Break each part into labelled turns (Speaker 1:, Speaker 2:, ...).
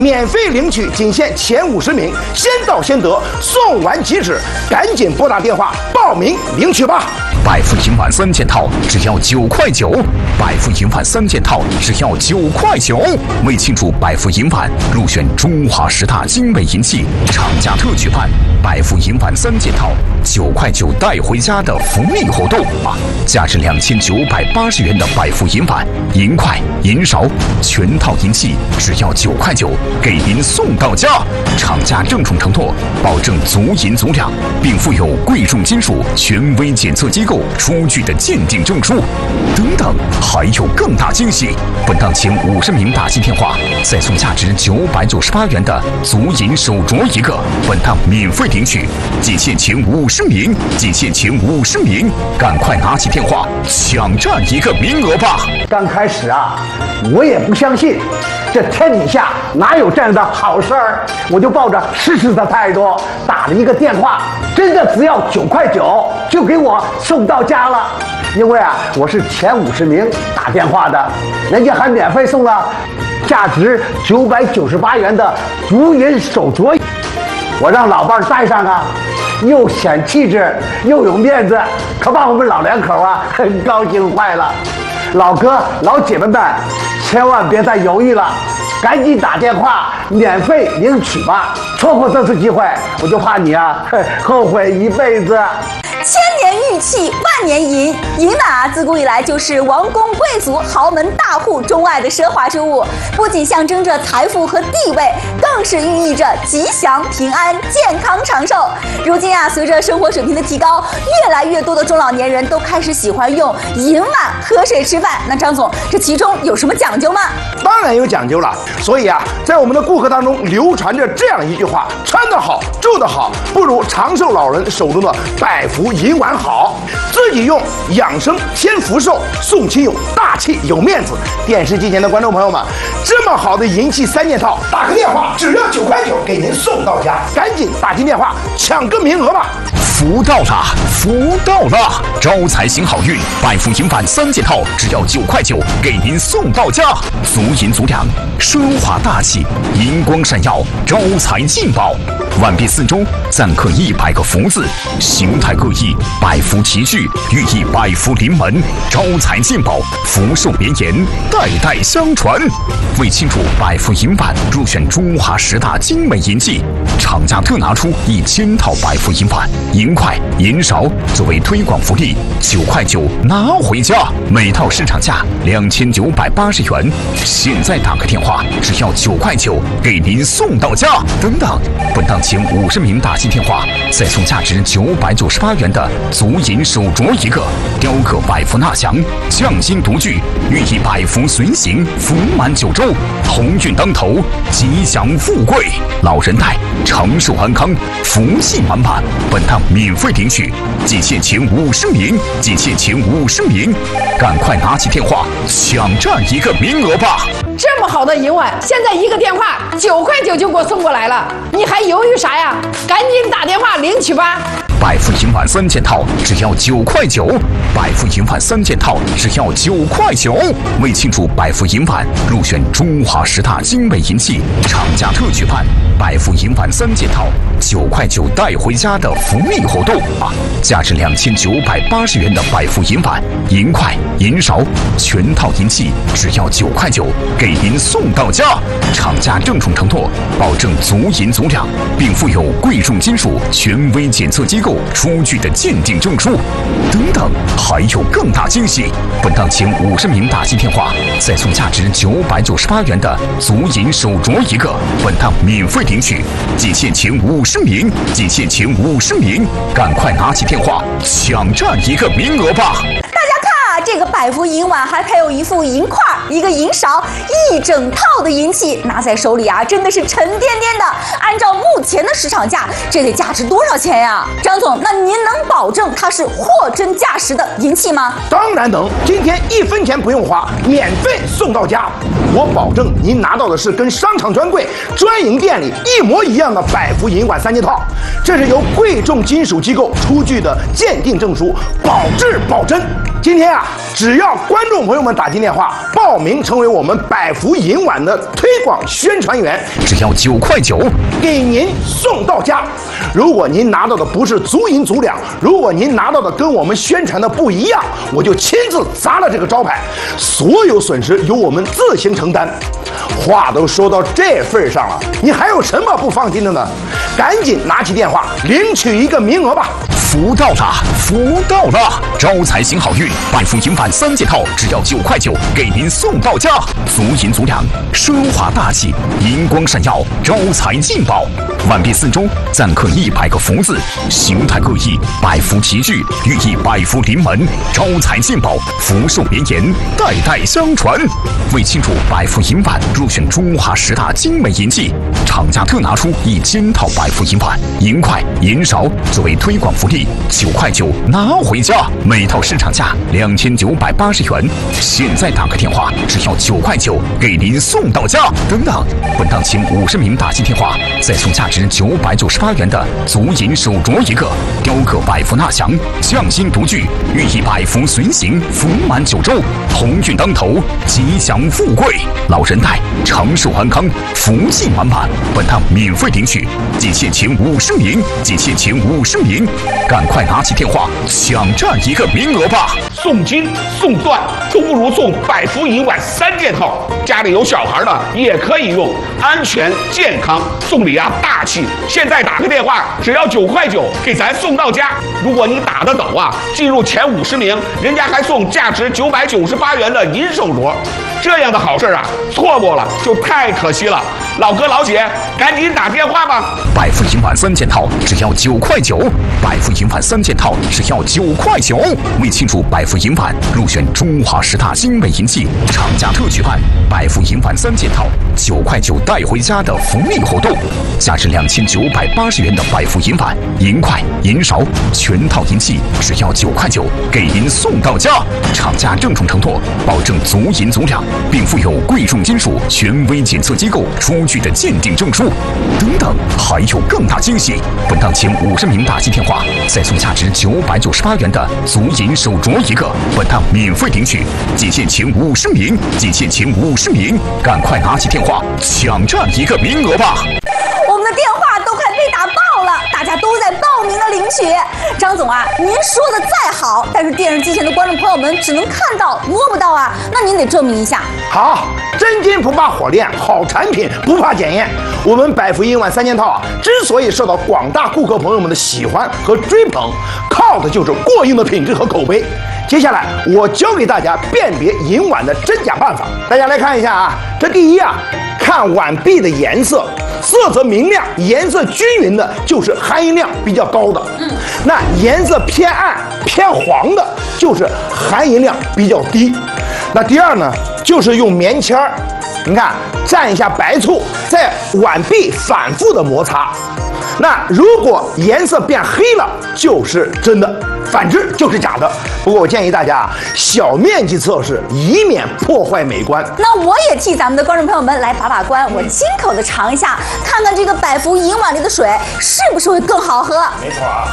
Speaker 1: 免费领取，仅限前50名，先到先得，送完即止，赶紧拨打电话报名领取吧。
Speaker 2: 百富银碗3件套只要9块9，百富银碗3件套只要9块9。为庆祝百富银碗入选中华10大精美银器，厂家特举办百富银碗3件套9块9带回家的福利活动啊！价值2980元的百富银碗、银筷、银勺全套银器只要9块9，给您送到家。厂家郑重承诺，保证足银足两，并附有贵重金属权威检测机构出具的鉴定证书等等，还有更大惊喜！本档前50名打进电话，再送价值998元的足银手镯1个，本档免费领取，仅限前50名，仅限前50名，赶快拿起电话抢占一个名额吧！
Speaker 1: 刚开始啊，我也不相信，这天底下哪有这样的好事儿？我就抱着试试的态度打了一个电话，真的只要9块9就给我送到家了。因为啊，我是前50名打电话的，人家还免费送了价值998元的足银手镯，我让老伴儿戴上啊，又显气质又有面子，可把我们老两口啊很高兴坏了。老哥老姐们们，千万别再犹豫了，赶紧打电话免费领取吧！错过这次机会，我就怕你啊后悔一辈子。
Speaker 3: 千年玉器，万年银。银碗啊，自古以来就是王公贵族、豪门大户钟爱的奢华之物，不仅象征着财富和地位，更是寓意着吉祥、平安、健康、长寿。如今啊，随着生活水平的提高，越来越多的中老年人都开始喜欢用银碗喝水吃饭。那张总，这其中有什么讲究吗？
Speaker 1: 当然有讲究了。所以啊，在我们的顾客当中流传着这样一句话：穿得好，住得好，不如长寿老人手中的百福银碗好。自己用养生添福寿，送亲友大气有面子。电视机前的观众朋友们，这么好的银器3件套，打个电话只要9块9，给您送到家，赶紧打进电话抢个名额吧！
Speaker 2: 福到了，福到了！招财行好运，百富银碗3件套只要9块9，给您送到家。足银足两，奢华大气，银光闪耀，招财进宝。碗壁4周錾刻100个福字，形态各异，百福齐聚，寓意百福临门，招财进宝，福寿绵延，代代相传。为庆祝百福银碗入选中华10大精美银器，厂家特拿出1000套百福银碗、银筷、银勺作为推广福利，9块9拿回家，每套市场价2980元，现在打个电话只要9块9，给您送到家。等等，本档前50名打进电话，再送价值998元的足银手镯1个，雕刻百福纳祥，匠心独具，寓意百福随行，福满9州，鸿运当头，吉祥富贵，老人戴长寿安康，福气满满。本档免费领取，仅限前50名，仅限前50名，赶快拿起电话抢占一个名额吧！
Speaker 4: 这么好的银碗，现在一个电话9块9就给我送过来了，你还犹豫啥呀？赶紧打电话领取吧！
Speaker 2: 百富银碗3件套只要9块9，百富银碗3件套只要9块9。为庆祝百富银碗入选中华10大精美银器，厂家特举办百富银碗3件套9块9带回家的福利活动啊！价值2980元的百富银碗、银筷、银勺全套银器只要9块9，给您送到家。厂家郑重承诺，保证足银足两，并附有贵重金属权威检测机构出具的鉴定证书等等，还有更大惊喜！本档前50名打进电话，再送价值998元的足银手镯1个，本档免费领取，仅限前50名，仅限前50名，赶快拿起电话抢占一个名额吧！
Speaker 3: 这个百福银碗还配有一副银筷、一个银勺，一整套的银器，拿在手里啊，真的是沉甸甸的。按照目前的市场价，这得价值多少钱呀？张总，那您能保证它是货真价实的银器吗？
Speaker 1: 当然能，今天1分钱不用花，免费送到家。我保证您拿到的是跟商场专柜、专营店里一模一样的百福银碗3件套，这是由贵重金属机构出具的鉴定证书，保质保真。今天啊，只要观众朋友们打进电话报名成为我们百福银碗的推广宣传员，
Speaker 2: 只要9块9，
Speaker 1: 给您送到家。如果您拿到的不是足银足两，如果您拿到的跟我们宣传的不一样，我就亲自砸了这个招牌，所有损失由我们自行承担。话都说到这份上了，你还有什么不放心的呢？赶紧拿起电话领取一个名额吧！
Speaker 2: 福到了，福到了！招财行好运，百福银碗3件套，只要9块9，给您送到家。足银足两，奢华大气，银光闪耀，招财进宝。碗壁四周錾刻100个福字，形态各异，百福齐聚，寓意百福临门，招财进宝，福寿绵延，代代相传。为庆祝百福银碗入选中华10大精美银器，厂家特拿出1000套百福银碗，银筷、银勺作为推广福利，9块9拿回家，每套市场价2980元。现在打个电话，只要9块9，给您送到家。等等，本档前50名打进电话，再送价值998元的足银手镯一个，雕刻百福纳祥，匠心独具，寓意百福随行，福满9州，鸿运当头，吉祥富贵，老人带长寿安康，福气满满。本趟免费领取，仅限前50名，仅限前50名，赶快拿起电话抢占一个名额吧！
Speaker 5: 送金送钻都不如送百福银碗3件套，家里有小孩的也可以用，安全健康，送礼啊大气。现在打个电话，只要9块9，给咱送到家。如果你打得抖啊，进入前50名，人家还送价值998元的银手镯。这样的好事啊，错过了就太可惜了。老哥老姐，赶紧打电话吧！
Speaker 2: 百福银碗3件套只要9块9，百福银碗3件套只要9块9。为庆祝百福银碗入选中华10大精美银器，厂家特举办百福银碗3件套9块9带回家的福利活动，价值2980元的百福银碗、银筷、银勺全套银器只要9块9，给您送到家。厂家郑重承诺，保证足银足两，并附有贵重金属权威检测机构出具的鉴定证书。等等，还有更大惊喜！本档前50名打进电话，再送价值998元的足银手镯一个。本档免费领取，仅限前50名，仅限前50名，赶快拿起电话抢占一个名额吧！
Speaker 3: 我们的电话都快被打爆了，大家都在报名的领取。张总啊，您说的再好，但是电视机前的观众朋友们只能看到摸不到啊，那您得证明一下。
Speaker 1: 好，真金不怕火炼，好产品不怕检验。我们百福银碗3件套啊，之所以受到广大顾客朋友们的喜欢和追捧，靠的就是过硬的品质和口碑。接下来我教给大家辨别银碗的真假办法，大家来看一下啊。这第一啊，看碗壁的颜色，色泽明亮、颜色均匀的，就是含银量比较高的。那颜色偏暗、偏黄的，就是含银量比较低。那第二呢，就是用棉签儿，你看蘸一下白醋，在碗壁反复的摩擦。那如果颜色变黑了，就是真的，反之就是假的。不过我建议大家啊，小面积测试，以免破坏美观。
Speaker 3: 那我也替咱们的观众朋友们来把把关，我亲口的尝一下，看看这个百福银碗里的水是不是会更好喝。
Speaker 1: 没错啊。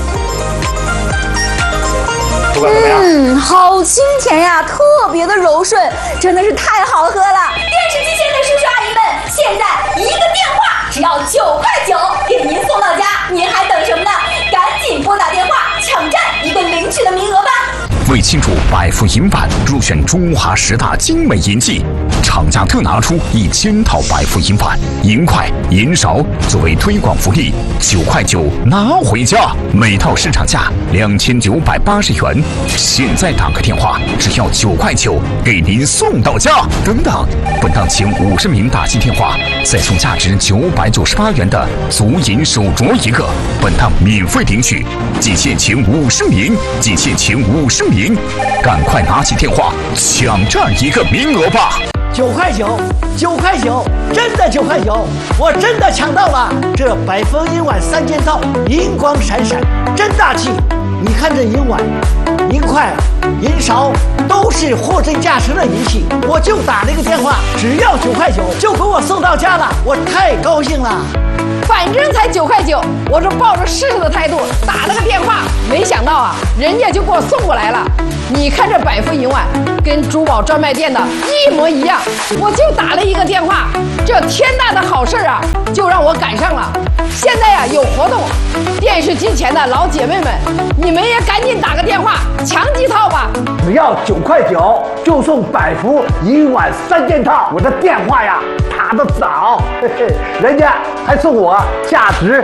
Speaker 1: 不管怎么样，
Speaker 3: 好清甜呀，特别的柔顺，真的是太好喝了。电视机前的叔叔阿姨们，现在一个电话只要9块9，给您送到家，您还等什么呢？赶紧拨打电话，抢占一个领取的名额吧。
Speaker 2: 为庆祝百福银碗入选中华10大精美银器，厂家特拿出1000套百福银碗、银筷、银勺作为推广福利，9块9拿回家，每套市场价2980元。现在打个电话，只要9块9，给您送到家。等等，本档前50名打进电话，再送价值998元的足银手镯一个。本档免费领取，仅限前50名，仅限前50名。赶快拿起电话抢占一个名额吧
Speaker 6: ！9块9，9块9，真的9块9，我真的抢到了！这百福银碗3件套，银光闪闪，真大气！你看这银碗、银筷、银勺都是货真价实的银器，我就打了一个电话，只要9块9就给我送到家了，我太高兴了。
Speaker 4: 反正才9块9，我这抱着试试的态度打了个电话，没想到啊，人家就给我送过来了。你看这百福银碗跟珠宝专卖店的一模一样，我就打了一个电话，这天大的好事啊，就让我赶上了。现在呀有活动，电视机前的老姐妹们，你们也赶紧打个电话抢几套吧。
Speaker 1: 只要9块9就送百福银碗3件套。我的电话呀打得早，嘿嘿，人家还送我价值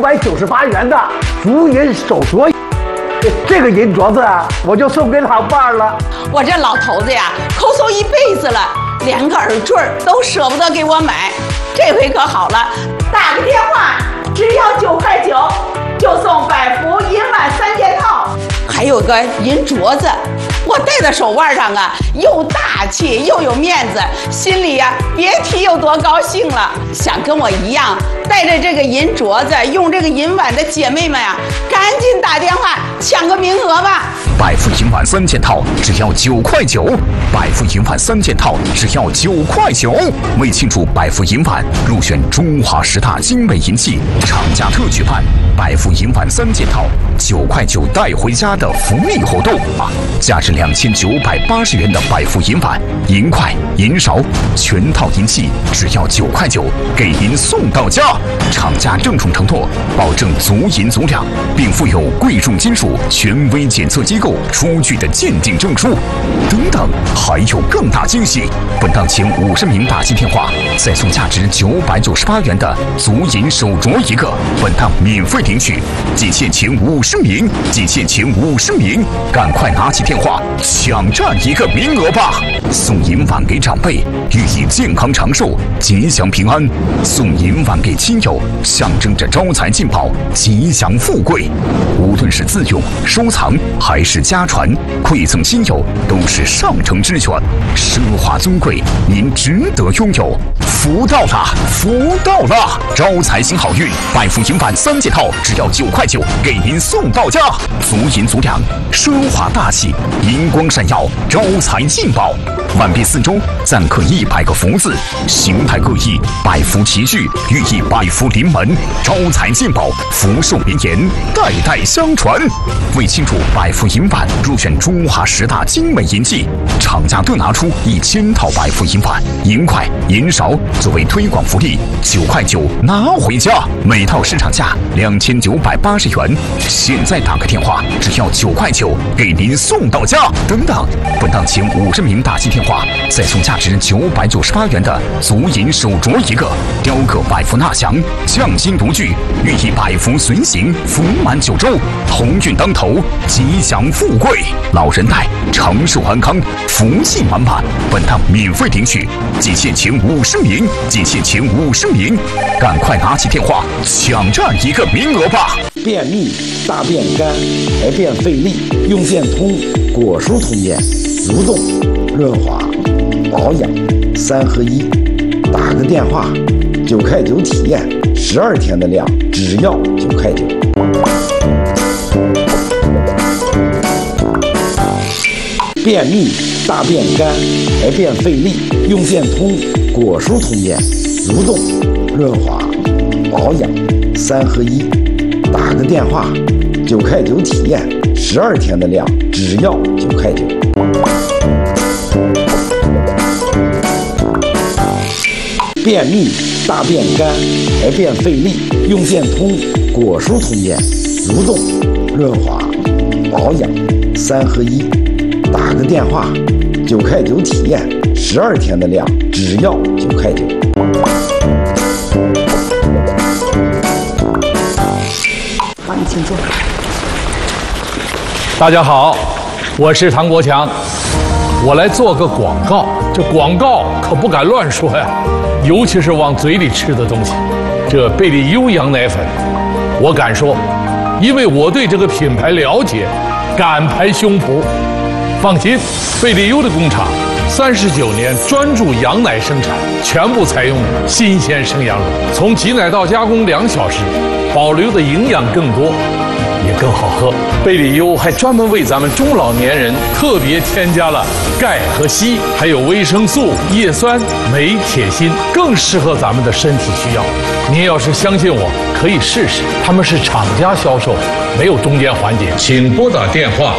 Speaker 1: 998元的竹银手镯。这个银镯子啊，我就送给老伴儿了。
Speaker 7: 我这老头子呀，抠搜一辈子了，连个耳坠都舍不得给我买。这回可好了，打个电话，只要9块9，就送百福银碗3件套，还有个银镯子。我戴在手腕上啊，又大气又有面子，心里呀别提有多高兴了。想跟我一样带着这个银镯子，用这个银碗的姐妹们啊，赶紧打电话抢个名额吧。
Speaker 2: 百福银碗3件套只要9块9，百福银碗3件套只要9块9。为庆祝百福银碗入选中华10大精美银器，厂家特举办百福银碗3件套9块9带回家的福利活动啊！价值2980元的百福银碗、银筷、银勺全套银器只要9块9，给您送到家。厂家郑重承诺，保证足银足量，并附有贵重金属权威检测机构出具的鉴定证书。等等，还有更大惊喜！本档前50名打进电话，再送价值998元的足银手镯一个。本档免费领取，仅限前50名，仅限前50名，赶快拿起电话抢占一个名额吧！送银碗给长辈，寓意健康长寿、吉祥平安；送银碗给亲友，象征着招财进宝、吉祥富贵。无论是自用、收藏还是家传，馈赠亲友都是上乘之选，奢华尊贵，您值得拥有。福到了，福到了！招财行好运，百福银碗3件套只要9块9，给您送到家。足银足量，奢华大气，银光闪耀，招财进宝。碗壁4周暂刻100个福字，形态各异，百福齐聚，寓意百福临门，招财进宝，福寿绵延，代代相传。为庆祝百福银碗入选中华10大精美银器，厂家特拿出1000套百福银碗、银筷、银勺作为推广福利，9块9拿回家，每套市场价2980元。现在打个电话，只要9块9，给您送到家。等等，本档前50名打进电话，再送价值998元的足银手镯一个，雕刻百福纳祥，匠心独具，寓意百福随行，福满9州，鸿运当头，吉祥富贵，老人带长寿安康，福气满满。本档免费领取，仅限前50名，仅限前50名，赶快拿起电话抢占一个名额吧！
Speaker 8: 便秘、大便干、排便费力，用健通果蔬通便，蠕动、润滑、保养3合1。打个电话，9块9体验，12天的量，只要9块9。便秘、大便干、排便费力，用健通果蔬通便，蠕动、润滑、保养3合1。打个电话，9块9体验，12天的量，只要9块9。便秘、大便干、排便费力，用健通果蔬通便，蠕动、润滑、保养3合1。打个电话，9块9体验，12天的量，只要9块9。
Speaker 3: 帮你请坐。
Speaker 9: 大家好，我是唐国强，我来做个广告。这广告可不敢乱说呀，尤其是往嘴里吃的东西。这贝利优羊奶粉，我敢说，因为我对这个品牌了解，敢拍胸脯。放心，贝利优的工厂39年专注羊奶生产，全部采用新鲜生羊乳，从挤奶到加工2小时，保留的营养更多。 也更好喝。贝里优还专门为咱们中老年人特别添加了钙和硒，还有维生素、叶酸、镁、铁、锌，更适合咱们的身体需要。您要是相信我，可以试试。他们是厂家销售，没有中间环节。请拨打电话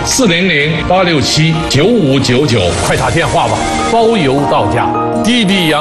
Speaker 9: 400-867-9599，400-867-9599，快打电话吧，包邮到家。DB 洋